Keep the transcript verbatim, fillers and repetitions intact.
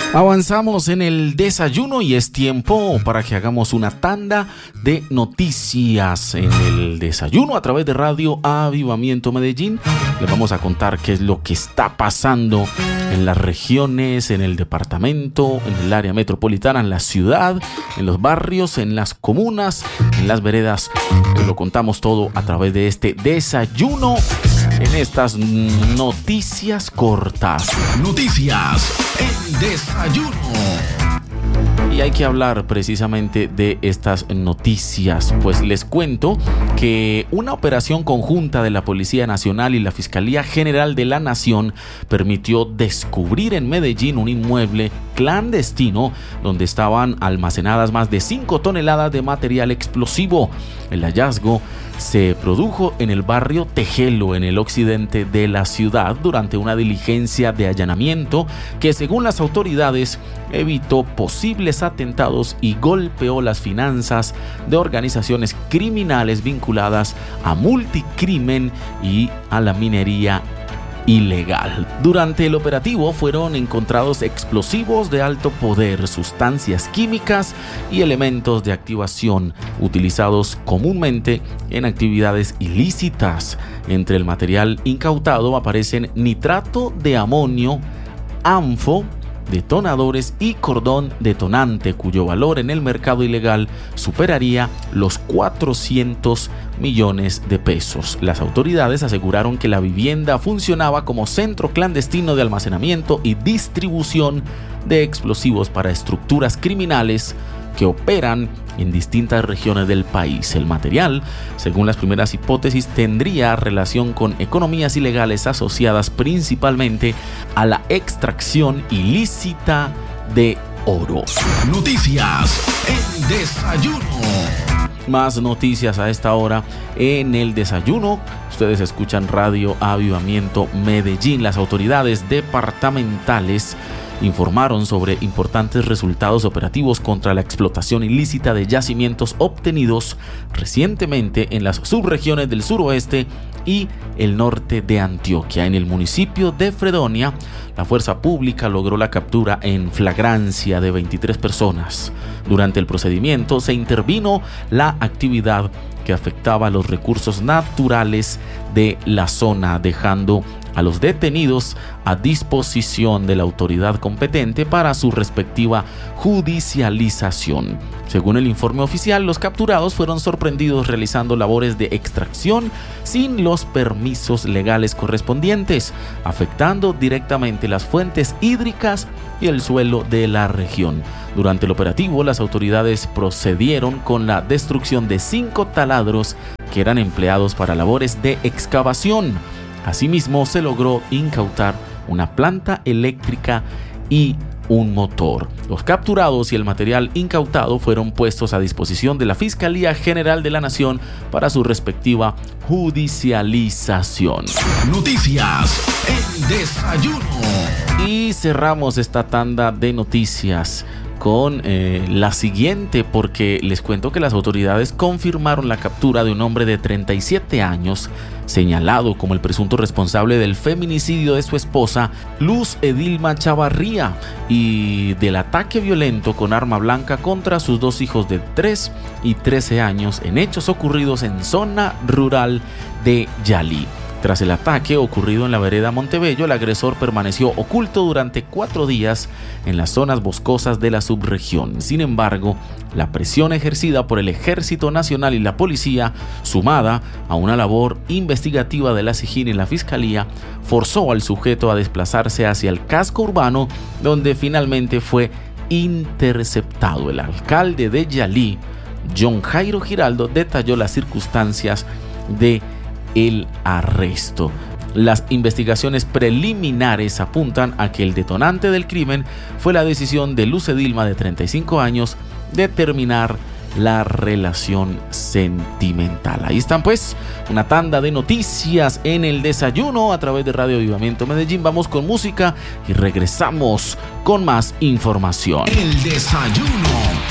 Avanzamos en el desayuno y es tiempo para que hagamos una tanda de noticias en el desayuno a través de Radio Avivamiento Medellín. Les vamos a contar qué es lo que está pasando en las regiones, en el departamento, en el área metropolitana, en la ciudad, en los barrios, en las comunas, en las veredas. Te lo contamos todo a través de este desayuno en estas noticias cortas. Noticias en desayuno. Y hay que hablar precisamente de estas noticias, pues les cuento que una operación conjunta de la Policía Nacional y la Fiscalía General de la Nación permitió descubrir en Medellín un inmueble clandestino donde estaban almacenadas más de cinco toneladas de material explosivo. El hallazgo se produjo en el barrio Tejelo, en el occidente de la ciudad, durante una diligencia de allanamiento que, según las autoridades, evitó posibles atentados y golpeó las finanzas de organizaciones criminales vinculadas a multicrimen y a la minería ilegal. Durante el operativo fueron encontrados explosivos de alto poder, sustancias químicas y elementos de activación utilizados comúnmente en actividades ilícitas. Entre el material incautado aparecen nitrato de amonio, anfo, detonadores y cordón detonante, cuyo valor en el mercado ilegal superaría los cuatrocientos millones de pesos. Las autoridades aseguraron que la vivienda funcionaba como centro clandestino de almacenamiento y distribución de explosivos para estructuras criminales que operan en distintas regiones del país. El material, según las primeras hipótesis, tendría relación con economías ilegales asociadas principalmente a la extracción ilícita de oro. Noticias en desayuno. Más noticias a esta hora en el desayuno. Ustedes escuchan Radio Avivamiento Medellín. Las autoridades departamentales informaron sobre importantes resultados operativos contra la explotación ilícita de yacimientos obtenidos recientemente en las subregiones del suroeste y el norte de Antioquia. En el municipio de Fredonia, la fuerza pública logró la captura en flagrancia de veintitrés personas. Durante el procedimiento se intervino la actividad que afectaba los recursos naturales de la zona, dejando a los detenidos a disposición de la autoridad competente para su respectiva judicialización. Según el informe oficial, los capturados fueron sorprendidos realizando labores de extracción sin los permisos legales correspondientes, afectando directamente las fuentes hídricas y el suelo de la región. Durante el operativo, las autoridades procedieron con la destrucción de cinco taladros que eran empleados para labores de excavación. Asimismo, se logró incautar una planta eléctrica y un motor. Los capturados y el material incautado fueron puestos a disposición de la Fiscalía General de la Nación para su respectiva judicialización. Noticias en desayuno. Y cerramos esta tanda de noticias con eh, la siguiente, porque les cuento que las autoridades confirmaron la captura de un hombre de treinta y siete años señalado como el presunto responsable del feminicidio de su esposa Luz Edilma Chavarría y del ataque violento con arma blanca contra sus dos hijos de tres y trece años en hechos ocurridos en zona rural de Yalí. Tras el ataque ocurrido en la vereda Montebello, el agresor permaneció oculto durante cuatro días en las zonas boscosas de la subregión. Sin embargo, la presión ejercida por el Ejército Nacional y la policía, sumada a una labor investigativa de la SIJIN y la Fiscalía, forzó al sujeto a desplazarse hacia el casco urbano, donde finalmente fue interceptado. El alcalde de Yalí, John Jairo Giraldo, detalló las circunstancias de el arresto. Las investigaciones preliminares apuntan a que el detonante del crimen fue la decisión de Luz Edilma, de treinta y cinco años, de terminar la relación sentimental. Ahí están pues una tanda de noticias en el desayuno a través de Radio Avivamiento Medellín. Vamos con música y regresamos con más información. El desayuno.